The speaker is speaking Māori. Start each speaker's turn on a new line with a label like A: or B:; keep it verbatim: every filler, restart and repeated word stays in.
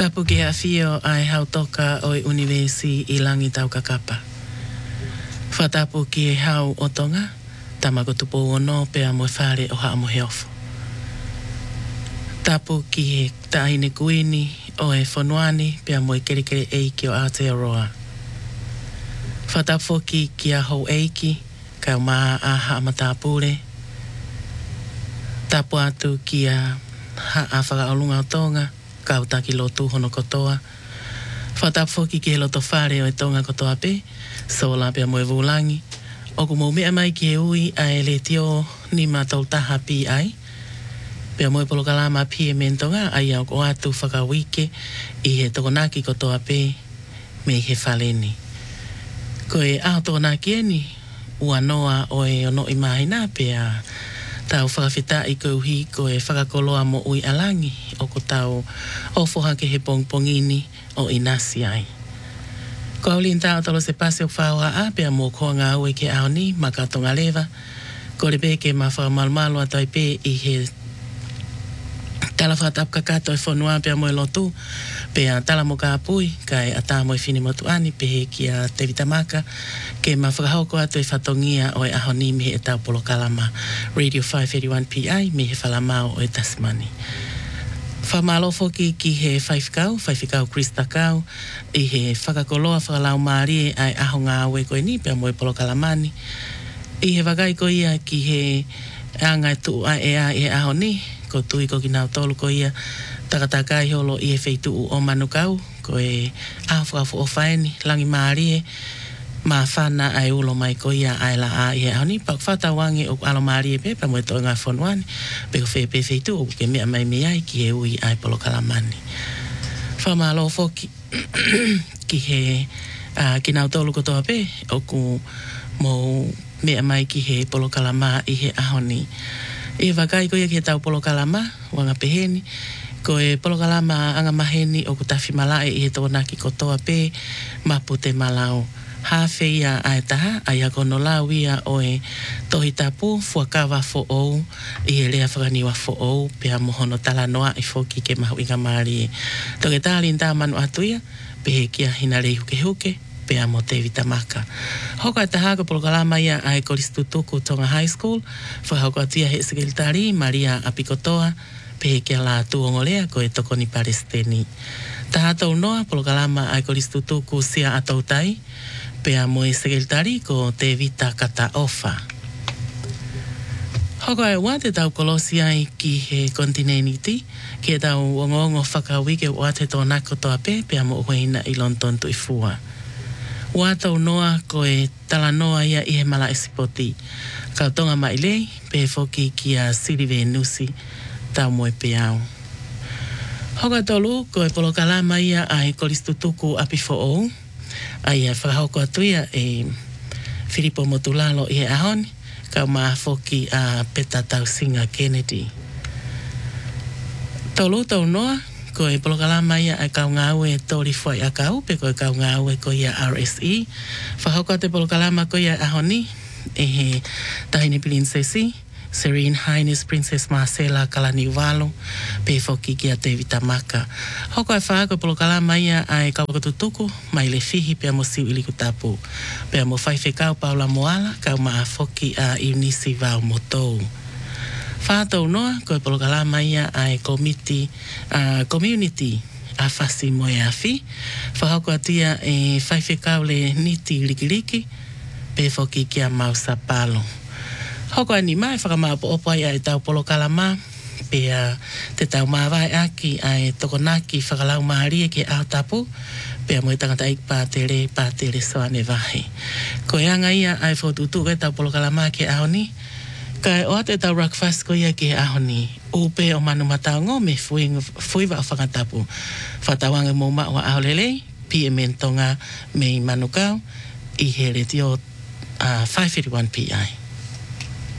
A: Tapu ki a fio ai hautoka o i universi i langi tau kakapa. Whatapu ki e hau o tonga, tamako tupo ono pea mo whare o haa mo heofo. Tapu ki e taine kuini o e whanuani pea mo i kerekere eiki o Aotearoa. Whatapu ki ki a hou eiki, kau maa a haa matapure. Tapu atu ki a haa a whakaolunga o tonga, kau taki lotu hono kotoa. Whatapu ki ki he loto whare o e tonga kotoa pe, so la pea mo e vulangi. O ku mau mea mai ki e ui a e le tio ni mātou taha pi ai. Pea mo e polokalama pi e mentonga ai au ko atu whakawike i he tokonaki kotoa pe me he whaleni. Ko e aho tokonaki e ni, ua noa o e ono i mahina pea tau whakawhita i ko uhi ko e whakakoloa mo ui alangi o ko tau o whohake he pongpongini o inasi ai. Ko aulin tau talo se pase o whaua a pea mo koa ngā ue ke ao ni makatonga lewa. Ko le peke ma whakamalumalo a tai pe i he tala whakatapka kato e whanua pea mo e lotu. Pea tala mo ka apui kai a tā mo e whini motu ani pehe ki a te vitamaka. Ke ma whakahauko atu e whatongia o e aho ni mihe e tau polokalama Radio five eighty-one P I mihe whalamao o e Tasmani. Whamalofo ki ki he whaifkau, whaifkau Krista kau, i he whakakoloa whakalau maari ai aho ngā aue koe ni, pia mo e polokalamani. I he wakai ko ia ki he angai tu a e a e aho ni, ko tui ko ki nau tolu ko ia, takatakai holo i he wheitu o manukau, ko e aho whakafu o whaeni, langi maari e, ma whana ai ulo mai ko ia ai la a i aho ni, pak whata wangi o alo maari e pe, pa mo e toi ngā whanuani, pe ko whee pe wheitu o ke mea mai mea ai ki he ui ai polokalamani. Whamalo foki ki he uh, ki nau tolu kotoa pe, o ku mo mea mai ki he polokalama i he aho ni. I wakai ko ia ki he tau polokalama, wanga peheni, ko e polokalama anga maheni o ku tawhi malae i he tōnaki kotoa pe, mapu te malau. Hawhi ia ai taha, ai ako no lau ia o e tohi tapu, fuakawa fo ou, i he lea whakaniwa fo ou, pea mohono tala noa i foki ke mahu inga maari. Toke tālin tā manu atu ia, pehe kia hina rei huke huke, pea mo te vitamaka. Hoka e taha ko polokalama ia ai Koristutuku Tonga High School, whakahoko atu ia he sekretari, Maria Apikotoa, pehe kia la tuongolea ko e toko ni Palestini. Taha tau noa, polokalama ai Koristutuku sia atau tai, pea mo e sekretari ko te vita kata ofa. Hoko e wā te tau kolosi ai ki he kontineniti, ki e tau ongongo whakawike wā te tōna kotoa pe, pea mo uheina i London tui fua. Wā tau noa ko e tala noa ia i he mala esipoti. Kau tonga mai lei, pe foki ki a Sirive Nusi, tau mo e peau. Hoka tolu ko e polokalama ia ai Koristutuku apifo ou, ai a whakahoko atu ia e Filipo Motulalo i he ahoni, kau maa foki a Peta Tausinga Kennedy. Tolu tau noa, ko e polokalama ia ai kau ngāue tori whai a kau, pe ko e kau ngāue ko ia R S E. Whakahoko atu polokalama ko ia ahoni, e he tahine princesi, Serene Highness Princess Marcela Kalaniwalo, pe foki ki a te vitamaka. Hoko e whaako polokalama ia ai kaukatutuku, mai le fihi pea mo siu iliku tapu. Pea mo whaife kau Paula Moala, kau maa foki a Eunice Vau Motou. Whātou noa, ko e polokalama ia ai komiti, uh, community a whasi moe a fi. Whahoko atia e whaife kau le niti likiliki, pe foki ki a Mausa Palo. Hoko ani mai whakamaapo opo ai ai tau polokalama, pea te tau mawai aki ai tokonaki whakalau maari e ke ao tapu, pea mo i tangata ik pātere, pātere soane vahe. Ko e anga ia ai whotutu e tau polokalama ke ao ni, kai o ate tau breakfast ko ia ke ao ni, upe o manu matao ngō me fui wa o whakatapu. Whatawanga mō maa wa ao lelei, pi e mentonga me i manukau, i he re tio uh, five eighty-one P I.